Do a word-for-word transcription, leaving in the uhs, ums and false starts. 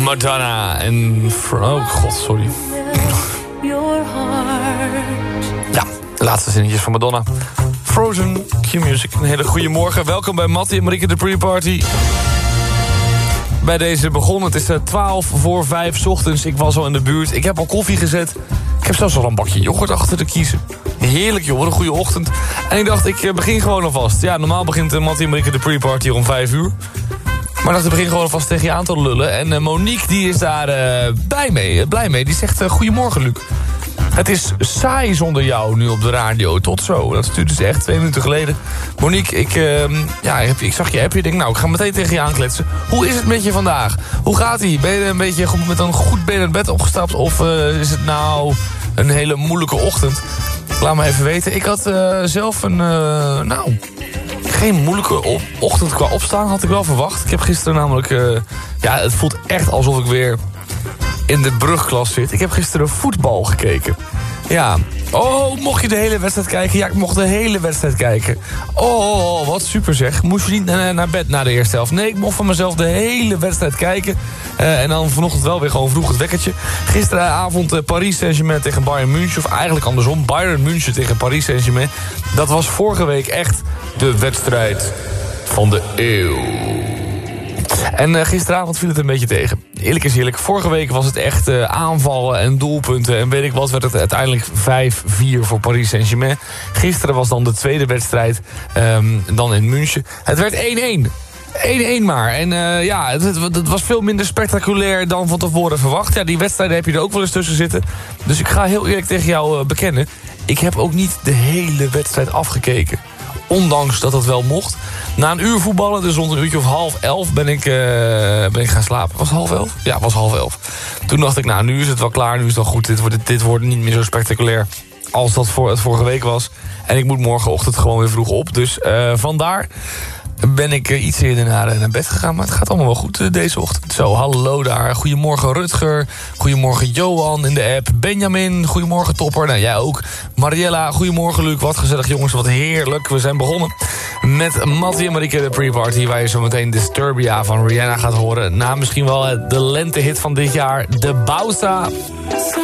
Madonna en... Oh god, sorry. Ja, de laatste zinnetjes van Madonna. Frozen, Q-Music. Een hele goede morgen. Welkom bij Mattie en Marieke de Pre-Party. Bij deze begon. Het is twaalf voor vijf 's ochtends. Ik was al in de buurt. Ik heb al koffie gezet. Ik heb zelfs al een bakje yoghurt achter te kiezen. Heerlijk joh, wat een goede ochtend. En ik dacht, ik begin gewoon alvast. Ja, normaal begint Mattie en Marieke de Pre-Party om vijf uur. Maar dacht, ik begin gewoon alvast tegen je aan te lullen. En uh, Monique die is daar uh, blij mee. Uh, blij mee. Die zegt, uh, goedemorgen Luc. Het is saai zonder jou nu op de radio. Tot zo. Dat stuurde ze echt twee minuten geleden. Monique, ik, uh, ja, ik, ik zag je appje. Ik denk, nou, ik ga meteen tegen je aankletsen. Hoe is het met je vandaag? Hoe gaat ie? Ben je een beetje met een goed been in het bed opgestapt? Of uh, is het nou een hele moeilijke ochtend? Laat me even weten. Ik had uh, zelf een, uh, nou... geen moeilijke op ochtend qua opstaan, had ik wel verwacht. Ik heb gisteren namelijk... Uh, ja, het voelt echt alsof ik weer in de brugklas zit. Ik heb gisteren voetbal gekeken. Ja. Oh, mocht je de hele wedstrijd kijken? Ja, ik mocht de hele wedstrijd kijken. Oh, wat super zeg. Moest je niet uh, naar bed na de eerste helft? Nee, ik mocht van mezelf de hele wedstrijd kijken. Uh, en dan vanochtend wel weer gewoon vroeg het wekkertje. Gisteravond uh, Paris Saint-Germain tegen Bayern München. Of eigenlijk andersom, Bayern München tegen Paris Saint-Germain. Dat was vorige week echt de wedstrijd van de eeuw. En uh, gisteravond viel het een beetje tegen. Eerlijk is eerlijk, vorige week was het echt uh, aanvallen en doelpunten. En weet ik wat, werd het uiteindelijk vijf vier voor Paris Saint-Germain. Gisteren was dan de tweede wedstrijd, um, dan in München. Het werd één één. één één maar. En uh, ja, het, het, het was veel minder spectaculair dan van tevoren verwacht. Ja, die wedstrijden heb je er ook wel eens tussen zitten. Dus ik ga heel eerlijk tegen jou uh, bekennen. Ik heb ook niet de hele wedstrijd afgekeken. Ondanks dat dat wel mocht. Na een uur voetballen, dus rond een uurtje of half elf, ben ik, uh, ben ik gaan slapen. Was het half elf? Ja, was half elf. Toen dacht ik, nou, nu is het wel klaar, nu is het wel goed. Dit wordt, dit wordt niet meer zo spectaculair als dat voor, het vorige week was. En ik moet morgenochtend gewoon weer vroeg op. Dus uh, vandaar ben ik uh, iets eerder naar, naar bed gegaan. Maar het gaat allemaal wel goed uh, deze ochtend. Zo, hallo daar. Goedemorgen Rutger. Goedemorgen Johan in de app. Benjamin, goedemorgen Topper. Nou, jij ook. Mariella, goedemorgen Luc. Wat gezellig jongens, wat heerlijk. We zijn begonnen met Mattie en Marieke de Pre-Party, waar je zo meteen Disturbia van Rihanna gaat horen. Na misschien wel de lentehit van dit jaar, De Bausa.